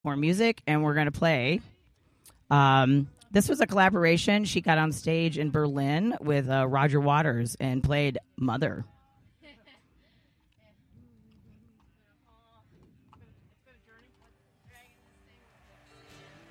more music, and we're going to play. This was a collaboration. She got on stage in Berlin with Roger Waters and played Mother.